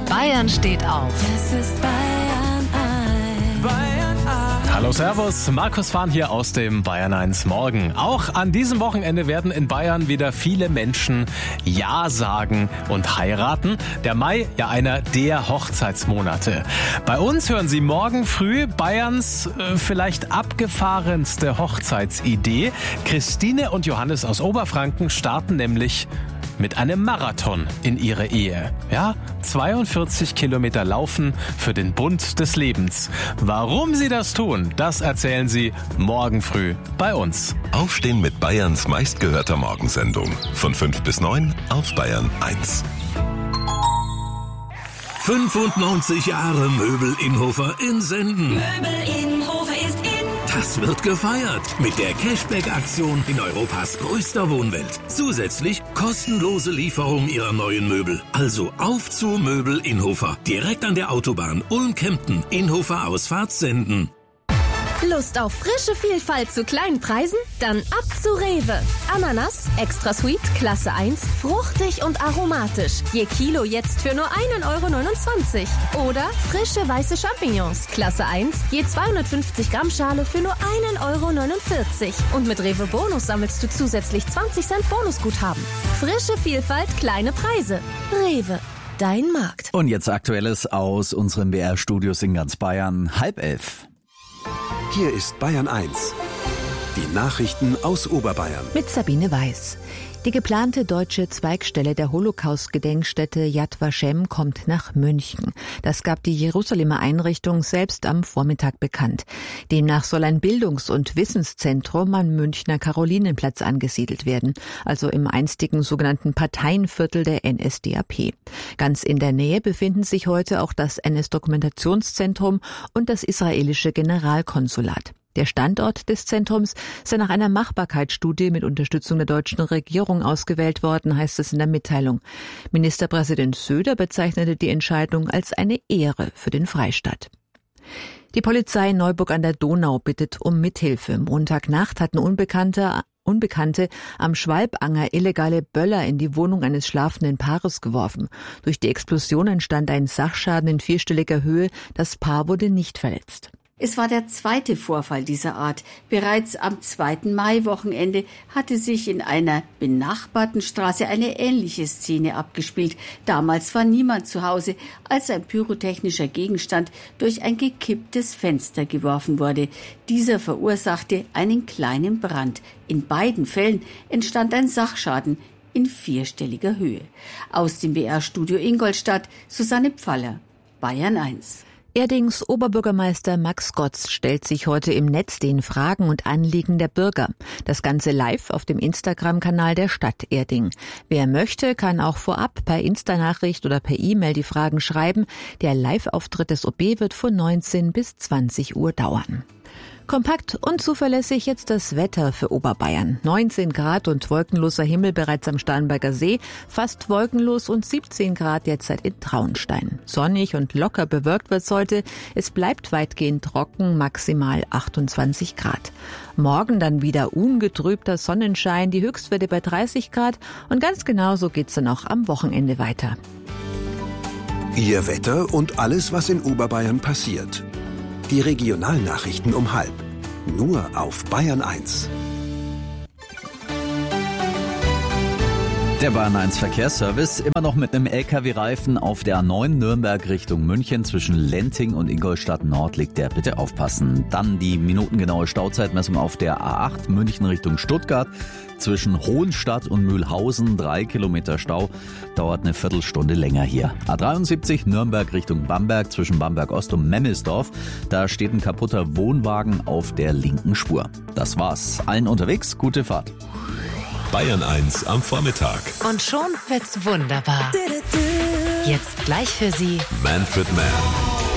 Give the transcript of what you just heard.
Bayern steht auf. Es ist Bayern 1. Bayern 1. Hallo Servus, Markus Fahn hier aus dem Bayern 1 Morgen. Auch an diesem Wochenende werden in Bayern wieder viele Menschen Ja sagen und heiraten. Der Mai, ja einer der Hochzeitsmonate. Bei uns hören Sie morgen früh Bayerns vielleicht abgefahrenste Hochzeitsidee. Christine und Johannes aus Oberfranken starten nämlich mit einem Marathon in ihre Ehe. Ja, 42 Kilometer laufen für den Bund des Lebens. Warum sie das tun, das erzählen sie morgen früh bei uns. Aufstehen mit Bayerns meistgehörter Morgensendung. Von 5 bis 9 auf Bayern 1. 95 Jahre Möbel Innhofer in Senden. Möbel Innhofer ist in. Das wird gefeiert mit der Cashback-Aktion in Europas größter Wohnwelt. Zusätzlich kostenlose Lieferung Ihrer neuen Möbel. Also auf zu Möbel Innhofer. Direkt an der Autobahn Ulm-Kempten. Innhofer Ausfahrt Senden. Lust auf frische Vielfalt zu kleinen Preisen? Dann ab zu Rewe. Ananas, extra sweet, Klasse 1, fruchtig und aromatisch. Je Kilo jetzt für nur 1,29 €. Oder frische weiße Champignons, Klasse 1, je 250 Gramm Schale für nur 1,49 €. Und mit Rewe Bonus sammelst du zusätzlich 20 Cent Bonusguthaben. Frische Vielfalt, kleine Preise. Rewe, dein Markt. Und jetzt Aktuelles aus unseren BR-Studios in ganz Bayern, 10:30. Hier ist Bayern 1. Die Nachrichten aus Oberbayern. Mit Sabine Weiß. Die geplante deutsche Zweigstelle der Holocaust-Gedenkstätte Yad Vashem kommt nach München. Das gab die Jerusalemer Einrichtung selbst am Vormittag bekannt. Demnach soll ein Bildungs- und Wissenszentrum am Münchner Karolinenplatz angesiedelt werden, also im einstigen sogenannten Parteienviertel der NSDAP. Ganz in der Nähe befinden sich heute auch das NS-Dokumentationszentrum und das israelische Generalkonsulat. Der Standort des Zentrums sei nach einer Machbarkeitsstudie mit Unterstützung der deutschen Regierung ausgewählt worden, heißt es in der Mitteilung. Ministerpräsident Söder bezeichnete die Entscheidung als eine Ehre für den Freistaat. Die Polizei in Neuburg an der Donau bittet um Mithilfe. Montagnacht hatten Unbekannte am Schwalbanger illegale Böller in die Wohnung eines schlafenden Paares geworfen. Durch die Explosion entstand ein Sachschaden in vierstelliger Höhe. Das Paar wurde nicht verletzt. Es war der zweite Vorfall dieser Art. Bereits am 2. Mai-Wochenende hatte sich in einer benachbarten Straße eine ähnliche Szene abgespielt. Damals war niemand zu Hause, als ein pyrotechnischer Gegenstand durch ein gekipptes Fenster geworfen wurde. Dieser verursachte einen kleinen Brand. In beiden Fällen entstand ein Sachschaden in vierstelliger Höhe. Aus dem BR-Studio Ingolstadt, Susanne Pfaller, Bayern 1. Erdings Oberbürgermeister Max Gotz stellt sich heute im Netz den Fragen und Anliegen der Bürger. Das Ganze live auf dem Instagram-Kanal der Stadt Erding. Wer möchte, kann auch vorab per Insta-Nachricht oder per E-Mail die Fragen schreiben. Der Live-Auftritt des OB wird von 19 bis 20 Uhr dauern. Kompakt und zuverlässig jetzt das Wetter für Oberbayern. 19 Grad und wolkenloser Himmel bereits am Starnberger See, fast wolkenlos und 17 Grad derzeit in Traunstein. Sonnig und locker bewölkt wird's heute. Es bleibt weitgehend trocken, maximal 28 Grad. Morgen dann wieder ungetrübter Sonnenschein, die Höchstwerte bei 30 Grad und ganz genauso geht's dann auch am Wochenende weiter. Ihr Wetter und alles, was in Oberbayern passiert. Die Regionalnachrichten um 12:30. Nur auf Bayern 1. Der Bayern 1 Verkehrsservice immer noch mit einem LKW-Reifen auf der A9 Nürnberg Richtung München. Zwischen Lenting und Ingolstadt Nord liegt der, bitte aufpassen. Dann die minutengenaue Stauzeitmessung auf der A8 München Richtung Stuttgart. Zwischen Hohenstadt und Mühlhausen 3 Kilometer Stau, dauert eine Viertelstunde länger hier. A73 Nürnberg Richtung Bamberg zwischen Bamberg Ost und Memmelsdorf. Da steht ein kaputter Wohnwagen auf der linken Spur. Das war's. Allen unterwegs, gute Fahrt. Bayern 1 am Vormittag. Und schon wird's wunderbar. Jetzt gleich für Sie Manfred Mann.